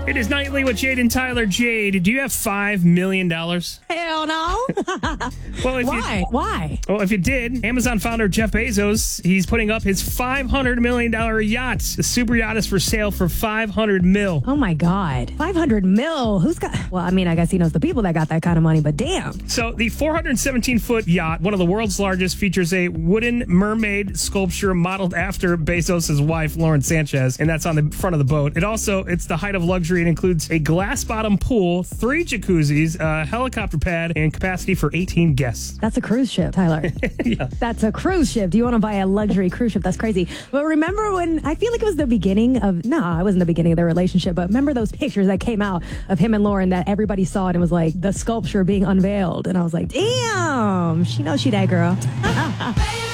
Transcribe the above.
It is Nightly with Jade and Tyler. Jade, do you have $5 million? Hell no. Well, Why? Well, if you did, Amazon founder Jeff Bezos, he's putting up his $500 million yacht. The super yacht is for sale for $500 mil. Oh my God. 500 mil. Who's got? Well, I mean, I guess he knows the people that got that kind of money, but damn. So the 417-foot yacht, one of the world's largest, features a wooden mermaid sculpture modeled after Bezos' wife, Lauren Sanchez, and that's on the front of the boat. It's the height of luxury. It includes a glass bottom pool, 3 jacuzzis, a helicopter pad, and capacity for 18 guests. That's a cruise ship, Tyler. Yeah. That's a cruise ship. Do you want to buy a luxury cruise ship? That's crazy. But remember when, I feel like it was the beginning of, no, it wasn't the beginning of their relationship, but remember those pictures that came out of him and Lauren that everybody saw and it was like the sculpture being unveiled. And I was like, damn, she knows she that girl.